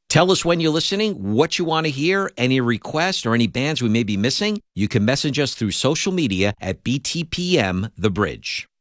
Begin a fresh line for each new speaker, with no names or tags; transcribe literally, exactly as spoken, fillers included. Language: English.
Tell us when you're listening, what you want to hear, any requests or any bands we may be missing. You can message us through social media at B T P M The Bridge.